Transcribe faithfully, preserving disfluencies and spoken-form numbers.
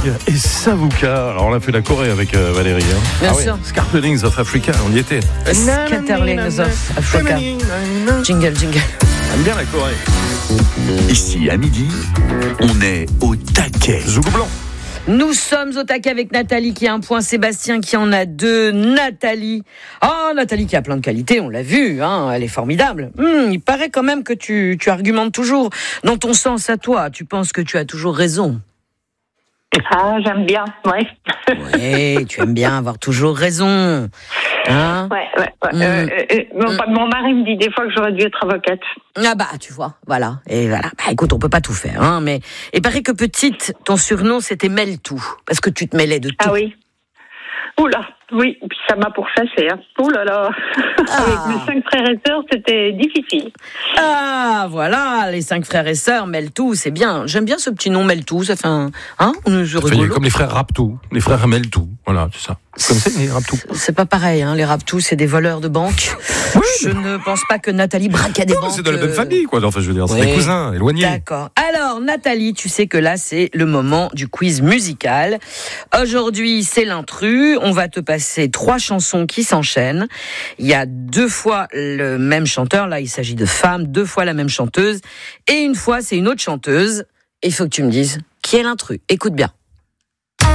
et Savuka. Alors on a fait la Corée avec euh, Valérie. Hein. Bien ah sûr. Oui. Scatterlings of Africa, on y était. Scatterlings of Africa. Jingle, jingle. J'aime bien la Corée. Ici, à midi, on est au taquet. Zouk blanc. Nous sommes au taquet avec Nathalie qui a un point, Sébastien qui en a deux. Nathalie, oh Nathalie qui a plein de qualités, on l'a vu, hein, elle est formidable. Hum, il paraît quand même que tu, tu argumentes toujours dans ton sens à toi. Tu penses que tu as toujours raison. Ah, j'aime bien, ouais. Oui, tu aimes bien avoir toujours raison. Hein ouais, ouais, ouais. Mmh. Euh, euh, mon, mmh. mon mari me dit des fois que j'aurais dû être avocate. Ah bah, tu vois, voilà. Et voilà. Bah écoute, on peut pas tout faire, hein, mais il paraît que petite, ton surnom c'était Mêle-tout, parce que tu te mêlais de tout. Ah oui. Oula, oui, ça m'a pourchassé. Hein. Ouh là là. Ah. Avec mes cinq frères et sœurs, c'était difficile. Ah, voilà, les cinq frères et sœurs, Mêle-tout, c'est bien. J'aime bien ce petit nom Mêle-tout, ça fait un... Hein, on ça fait comme les frères Raptou, les frères Mêle-tout, voilà, c'est ça. Comme ça, les Raptou. C'est pas pareil, hein, les Raptou, c'est des voleurs de banque. Oui, je mais... ne pense pas que Nathalie braque à des non, banques. C'est de la même famille, quoi. Enfin, je veux dire, c'est oui. des cousins, éloignés. D'accord. Alors, Nathalie, tu sais que là, c'est le moment du quiz musical. Aujourd'hui, c'est l'intrus. On va te passer trois chansons qui s'enchaînent. Il y a deux fois le même chanteur. Là, il s'agit de femmes. Deux fois la même chanteuse. Et une fois, c'est une autre chanteuse. Et il faut que tu me dises qui est l'intrus. Écoute bien.